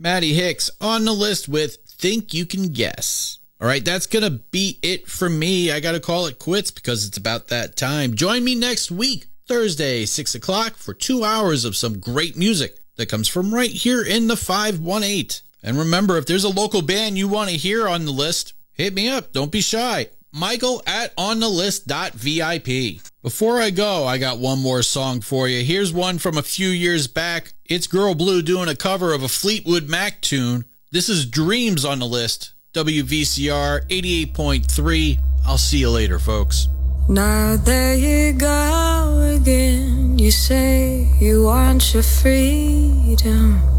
Maddie Hicks on the list with Think You Can Guess. All right, that's going to be it for me. I got to call it quits because it's about that time. Join me next week, Thursday, 6 o'clock, for 2 hours of some great music that comes from right here in the 518. And remember, if there's a local band you want to hear on the list, hit me up. Don't be shy. Michael at onthelist.vip. Before I go, I got one more song for you. Here's one from a few years back. It's Girl Blue doing a cover of a Fleetwood Mac tune. This is Dreams on the List. WVCR 88.3. I'll see you later, folks. Now there you go again. You say you want your freedom.